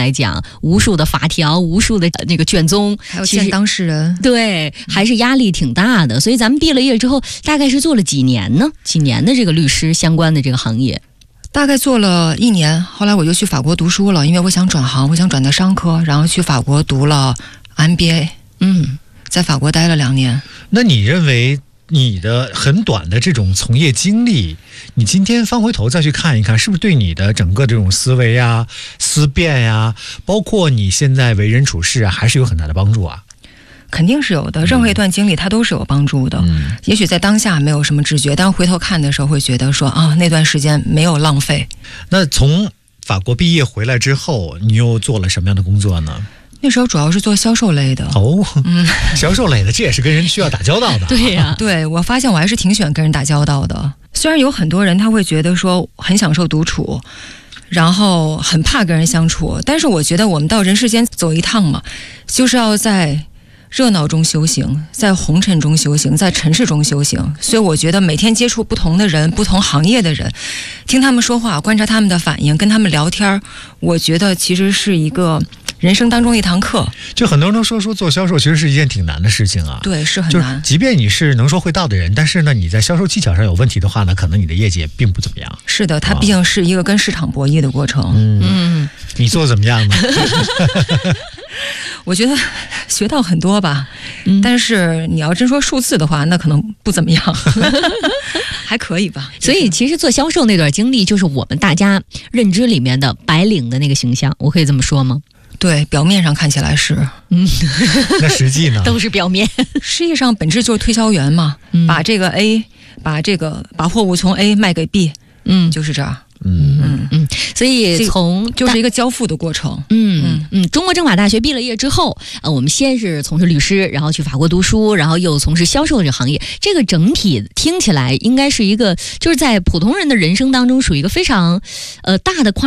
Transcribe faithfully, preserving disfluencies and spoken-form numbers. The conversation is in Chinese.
来讲，无数的法条，无数的那个卷宗， 还有见当事人， 对，还是压力挺大的。所以咱们毕了业之后，大概是做了几年呢？几年的这个律师相关的这个行业？ 大概做了一年，后来我就去法国读书了，因为我想转行，我想转到商科，然后去法国读了 M B A， 嗯，在法国待了两年。 那你认为你的很短的这种从业经历，你今天翻回头再去看一看，是不是对你的整个这种思维呀、思辨呀，包括你现在为人处事啊，还是有很大的帮助啊？ 肯定是有的，任何一段经历它都是有帮助的。嗯，也许在当下没有什么知觉，但回头看的时候会觉得说啊，那段时间没有浪费。 那从法国毕业回来之后，你又做了什么样的工作呢？ 那时候主要是做销售类的。 哦，嗯，销售类的，这也是跟人需要打交道的。 对呀、啊， 对，我发现我还是挺喜欢跟人打交道的。虽然有很多人他会觉得说很享受独处，然后很怕跟人相处，但是我觉得我们到人世间走一趟嘛，就是要在热闹中修行，在红尘中修行，在尘世中修行。所以我觉得每天接触不同的人，不同行业的人，听他们说话，观察他们的反应，跟他们聊天，我觉得其实是一个人生当中一堂课。 就很多人都说说做销售其实是一件挺难的事情啊。 对，是很难。 就即便你是能说会道的人，但是呢，你在销售技巧上有问题的话呢，可能你的业绩也并不怎么样。 是的，它毕竟是一个跟市场博弈的过程。 嗯，嗯，你做得怎么样呢？ 我觉得学到很多吧，嗯、但是你要真说数字的话，那可能不怎么样，还可以吧。 所以其实做销售那段经历，就是我们大家认知里面的白领的那个形象，我可以这么说吗？ 对，表面上看起来是， 嗯， 那实际呢？ 都是表面。 实际上本质就是推销员嘛，嗯、把这个 A， 把这个把货物从 A 卖给 B， 嗯，就是这样。 嗯嗯嗯，所以从就是一个交付的过程。 嗯嗯嗯，中国政法大学毕了业之后，呃，我们先是从事律师，然后去法国读书，然后又从事销售这个行业。这个整体听起来应该是一个，就是在普通人的人生当中属于一个非常呃大的跨。